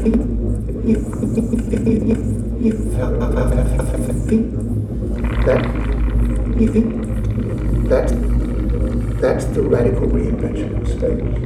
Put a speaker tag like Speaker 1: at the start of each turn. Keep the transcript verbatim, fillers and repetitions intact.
Speaker 1: That, that, that's the radical reinvention of space.